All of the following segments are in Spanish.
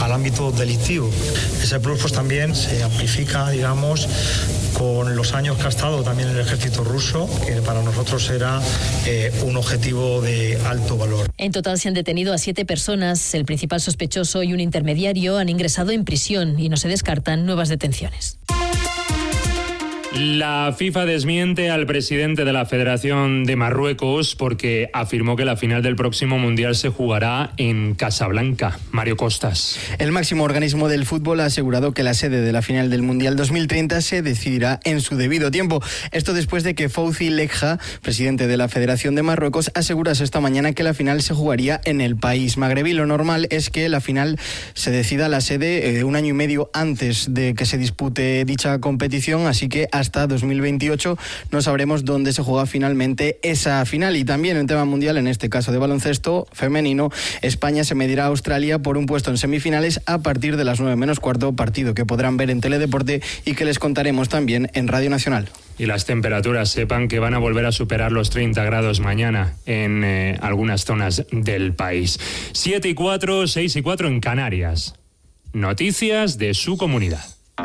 al ámbito delictivo. Ese plus pues también se amplifica, digamos, con los años que ha estado también el ejército ruso, que para nosotros era un objetivo de alto valor. En total se han detenido a 7 personas. El principal sospechoso y un intermediario han ingresado en prisión y no se descartan nuevas detenciones. La FIFA desmiente al presidente de la Federación de Marruecos porque afirmó que la final del próximo Mundial se jugará en Casablanca. Mario Costas. El máximo organismo del fútbol ha asegurado que la sede de la final del Mundial 2030 se decidirá en su debido tiempo. Esto después de que Fouzi Lekja, presidente de la Federación de Marruecos, asegurase esta mañana que la final se jugaría en el país magrebí. Lo normal es que la final se decida la sede un año y medio antes de que se dispute dicha competición, así que hasta 2028 no sabremos dónde se juega finalmente esa final. Y también en tema mundial, en este caso de baloncesto femenino, España se medirá a Australia por un puesto en semifinales a partir de las 9:15, partido que podrán ver en Teledeporte y que les contaremos también en Radio Nacional. Y las temperaturas, sepan que van a volver a superar los 30 grados mañana en algunas zonas del país. 7:04, 6:04 en Canarias. Noticias de su comunidad.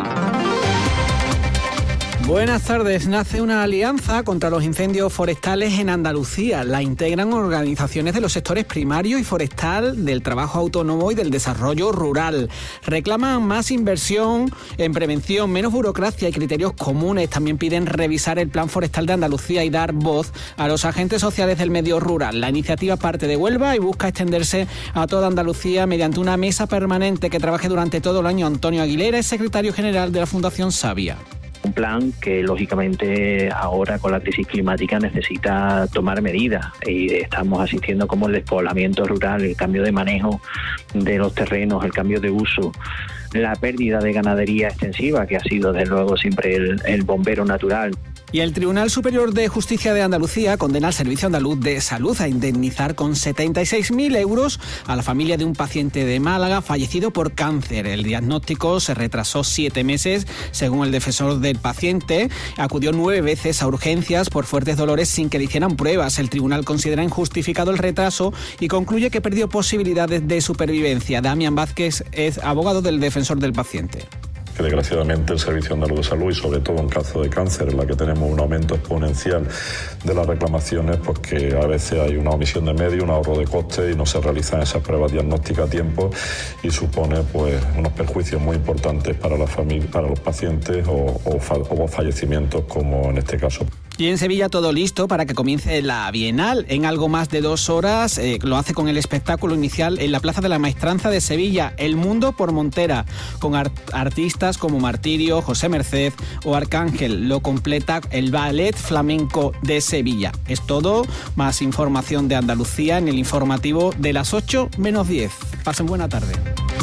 Buenas tardes. Nace una alianza contra los incendios forestales en Andalucía. La integran organizaciones de los sectores primario y forestal, del trabajo autónomo y del desarrollo rural. Reclaman más inversión en prevención, menos burocracia y criterios comunes. También piden revisar el Plan Forestal de Andalucía y dar voz a los agentes sociales del medio rural. La iniciativa parte de Huelva y busca extenderse a toda Andalucía mediante una mesa permanente que trabaje durante todo el año. Antonio Aguilera es secretario general de la Fundación Savia. Un plan que lógicamente ahora con la crisis climática necesita tomar medidas y estamos asistiendo como el despoblamiento rural, el cambio de manejo de los terrenos, el cambio de uso, la pérdida de ganadería extensiva que ha sido desde luego siempre el bombero natural. Y el Tribunal Superior de Justicia de Andalucía condena al Servicio Andaluz de Salud a indemnizar con 76.000 euros a la familia de un paciente de Málaga fallecido por cáncer. El diagnóstico se retrasó 7 meses, según el defensor del paciente. Acudió 9 veces a urgencias por fuertes dolores sin que le hicieran pruebas. El tribunal considera injustificado el retraso y concluye que perdió posibilidades de supervivencia. Damián Vázquez es abogado del defensor del paciente. Que desgraciadamente el Servicio Andaluz de Salud, y sobre todo en caso de cáncer, en la que tenemos un aumento exponencial de las reclamaciones, pues que a veces hay una omisión de medios, un ahorro de costes y no se realizan esas pruebas diagnósticas a tiempo y supone pues unos perjuicios muy importantes para la familia, para los pacientes o fallecimientos como en este caso. Y en Sevilla todo listo para que comience la Bienal. En algo más de 2 horas lo hace con el espectáculo inicial en la Plaza de la Maestranza de Sevilla, El Mundo por Montera, con artistas como Martirio, José Merced o Arcángel. Lo completa el Ballet Flamenco de Sevilla. Es todo. Más información de Andalucía en el informativo de las 8:10. Pasen buena tarde.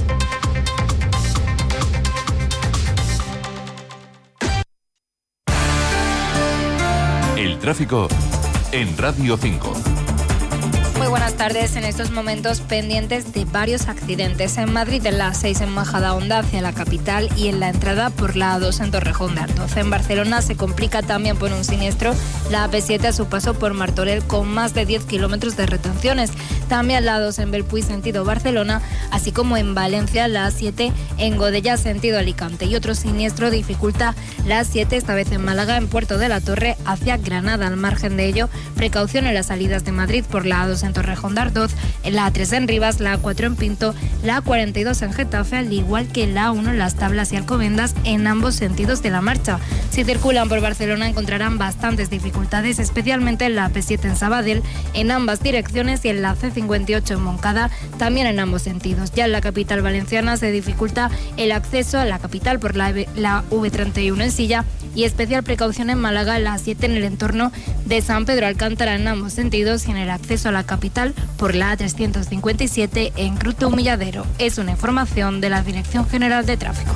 El tráfico en Radio 5. Muy buenas tardes. En estos momentos pendientes de varios accidentes. En Madrid, en la A6 en Majadahonda hacia la capital y en la entrada por la A2 en Torrejón de Ardoz. En Barcelona se complica también por un siniestro la AP7 a su paso por Martorell con más de 10 kilómetros de retenciones. También la A2 en Belpuy sentido Barcelona, así como en Valencia la A7 en Godella sentido Alicante. Y otro siniestro dificulta la A7, esta vez en Málaga, en Puerto de la Torre hacia Granada. Al margen de ello, precaución en las salidas de Madrid por la A2 en Torrejón de Ardoz, en la A3 en Rivas, la A4 en Pinto, la A42 en Getafe, al igual que la A1 en Las Tablas y Alcobendas en ambos sentidos de la marcha. Si circulan por Barcelona encontrarán bastantes dificultades, especialmente en la AP7 en Sabadell, en ambas direcciones, y en la C58 en Moncada, también en ambos sentidos. Ya en la capital valenciana se dificulta el acceso a la capital por la V31 en Silla, y especial precaución en Málaga, la A7 en el entorno de San Pedro Alcántara en ambos sentidos, y en el acceso a la capital por la A357 en Cruz de Humilladero. Es una información de la Dirección General de Tráfico.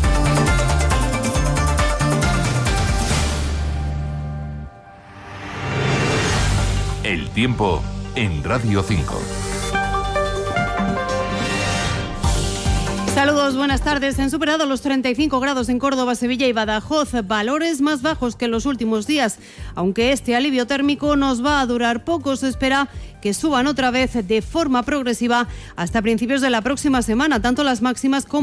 El tiempo en Radio 5. Saludos, buenas tardes. Se han superado los 35 grados en Córdoba, Sevilla y Badajoz, valores más bajos que en los últimos días. Aunque este alivio térmico nos va a durar poco, se espera que suban otra vez de forma progresiva hasta principios de la próxima semana, tanto las máximas como